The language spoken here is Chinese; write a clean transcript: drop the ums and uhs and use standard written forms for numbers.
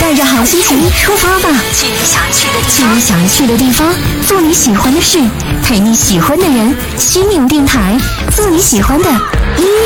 带着好心情出发吧， 去你想去的地方， 去你想去的地方，做你喜欢的事，陪你喜欢的人。心灵电台，做你喜欢的音